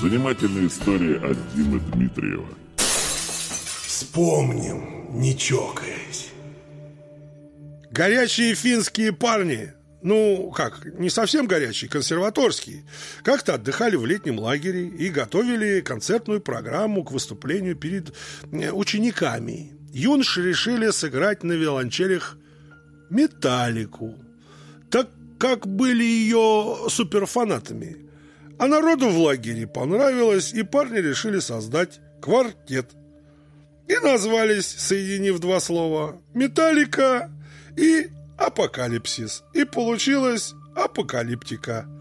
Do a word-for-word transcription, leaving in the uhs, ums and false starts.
Занимательная история от Димы Дмитриева. Вспомним, не чокаясь. Горячие финские парни, ну как, не совсем горячие, консерваторские, как-то отдыхали в летнем лагере и готовили концертную программу к выступлению перед учениками. Юноши решили сыграть на виолончелях «Металлику», так как были ее суперфанатами. А народу в лагере понравилось, и парни решили создать квартет. И назвались, соединив два слова, «Металлика» и «Апокалипсис». И получилась апокалиптика.